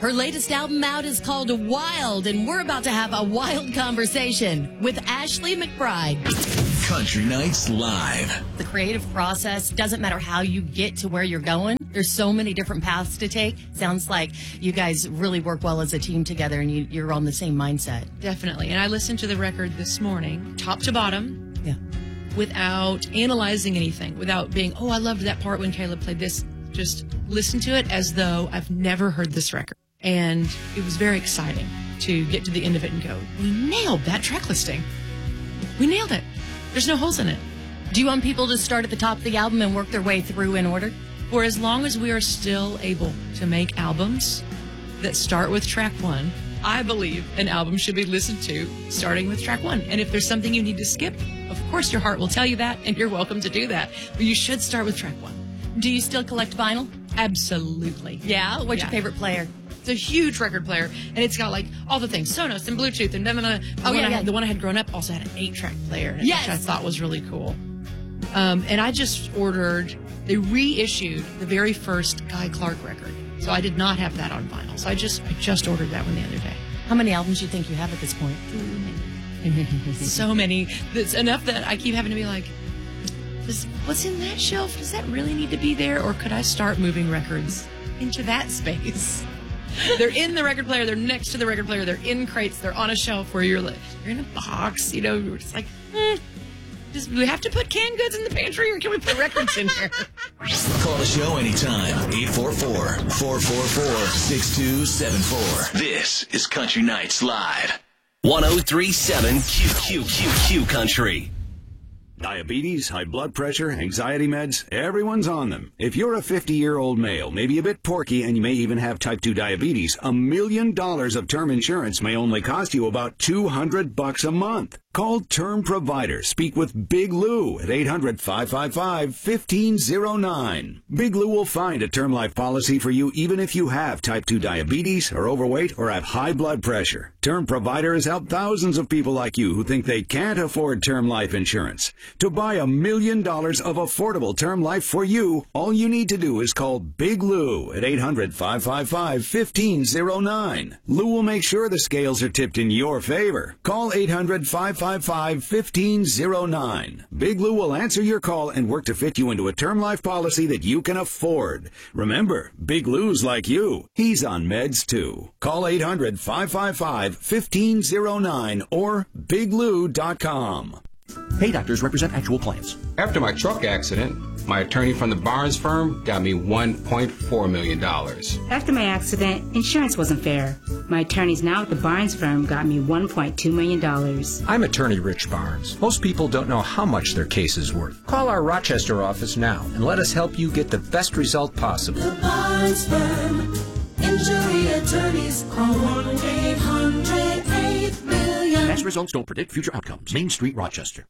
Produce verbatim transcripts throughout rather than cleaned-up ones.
Her latest album out is called Wild, and we're about to have a wild conversation with Ashley McBryde. Country Nights Live. The creative process doesn't matter how you get to where you're going. There's so many different paths to take. Sounds like you guys really work well as a team together, and you, you're on the same mindset. Definitely. And I listened to the record this morning, top to bottom, Yeah. without analyzing anything, without being, oh, I loved that part when Caleb played this. Just listen to it as though I've never heard this record. And it was very exciting to get to the end of it and go, we nailed that track listing. We nailed it. There's no holes in it. Do you want people to start at the top of the album and work their way through in order? For as long as we are still able to make albums that start with track one, I believe an album should be listened to starting with track one. And if there's something you need to skip, of course your heart will tell you that, and you're welcome to do that. But you should start with track one. Do you still collect vinyl? Absolutely. Yeah? What's Yeah. your favorite player? It's a huge record player, and it's got like all the things, Sonos and Bluetooth, and then the, the, Oh, one yeah, I yeah. had, the one I had grown up also had an eight-track player, Yes. which I thought was really cool. Um, and I just ordered, they reissued the very first Guy Clark record, so I did not have that on vinyl. So I just I just ordered that one the other day. How many albums do you think you have at this point? So many. It's enough that I keep having to be like, Does, what's in that shelf? Does that really need to be there? Or could I start moving records into that space? They're in the record player. They're next to the record player. They're in crates. They're on a shelf where you're like, you're in a box. You know, we're just like, hmm, just, do we have to put canned goods in the pantry, or can we put records in here? Call the show anytime. eight four four, four four four, six two seven four. This is Country Nights Live. one oh three point seven Q Q Q Q Country. Diabetes, high blood pressure, anxiety meds, everyone's on them. If you're a fifty-year-old male, maybe a bit porky, and you may even have type two diabetes, a million dollars of term insurance may only cost you about two hundred bucks a month. Call Term Provider. Speak with Big Lou at eight hundred, five five five, one five zero nine. Big Lou will find a term life policy for you even if you have type two diabetes, are overweight, or have high blood pressure. Term Provider has helped thousands of people like you who think they can't afford term life insurance. To buy a million dollars of affordable term life for you, all you need to do is call Big Lou at eight hundred, five five five, one five zero nine. Lou will make sure the scales are tipped in your favor. Call eight hundred, five five five, one five zero nine. Big Lou will answer your call and work to fit you into a term life policy that you can afford. Remember, Big Lou's like you. He's on meds too. Call eight hundred, five five five, one five zero nine or big lou dot com. Hey Doctors represent actual clients. After my truck accident, my attorney from the Barnes firm got me one point four million dollars. After my accident, insurance wasn't fair. My attorneys now at the Barnes firm got me one point two million dollars. I'm attorney Rich Barnes. Most people don't know how much their case is worth. Call our Rochester office now and let us help you get the best result possible. The Barnes firm, injury attorneys, call one eight hundred, eight million. Past results don't predict future outcomes. Main Street, Rochester.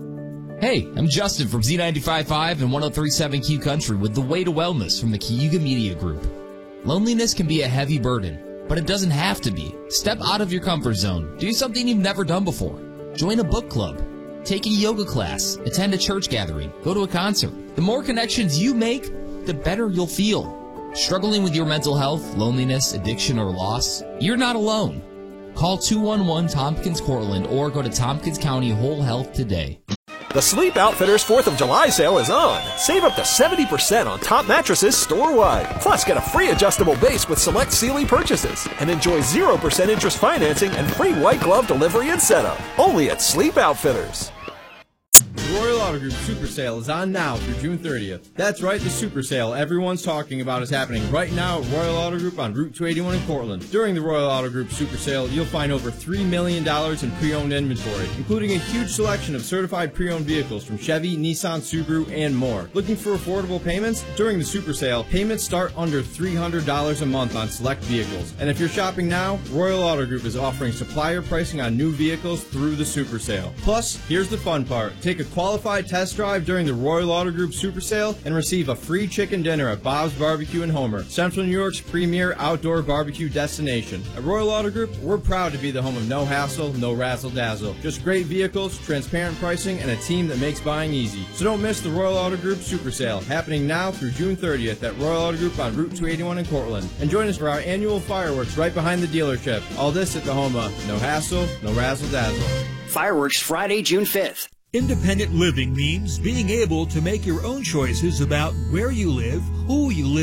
Hey, I'm Justin from Z ninety-five point five and one oh three point seven Q Country with The Way to Wellness from the Cayuga Media Group. Loneliness can be a heavy burden, but it doesn't have to be. Step out of your comfort zone. Do something you've never done before. Join a book club. Take a yoga class. Attend a church gathering. Go to a concert. The more connections you make, the better you'll feel. Struggling with your mental health, loneliness, addiction, or loss? You're not alone. Call two one one Tompkins Cortland or go to Tompkins County Whole Health today. The Sleep Outfitters fourth of July sale is on. Save up to seventy percent on top mattresses store-wide. Plus, get a free adjustable base with select Sealy purchases. And enjoy zero percent interest financing and free white glove delivery and setup. Only at Sleep Outfitters. The Royal Auto Group Super Sale is on now through June thirtieth. That's right, the Super Sale everyone's talking about is happening right now at Royal Auto Group on Route two eighty-one in Cortland. During the Royal Auto Group Super Sale, you'll find over three million dollars in pre-owned inventory, including a huge selection of certified pre-owned vehicles from Chevy, Nissan, Subaru, and more. Looking for affordable payments? During the Super Sale, payments start under three hundred dollars a month on select vehicles. And if you're shopping now, Royal Auto Group is offering supplier pricing on new vehicles through the Super Sale. Plus, here's the fun part. Take a quality qualified test drive during the Royal Auto Group Super Sale and receive a free chicken dinner at Bob's Barbecue in Homer, Central New York's premier outdoor barbecue destination. At Royal Auto Group, we're proud to be the home of no hassle, no razzle-dazzle. Just great vehicles, transparent pricing, and a team that makes buying easy. So don't miss the Royal Auto Group Super Sale, happening now through June thirtieth at Royal Auto Group on Route two eighty-one in Cortland. And join us for our annual fireworks right behind the dealership. All this at the home of no hassle, no razzle-dazzle. Fireworks Friday, June fifth. Independent living means being able to make your own choices about where you live, who you live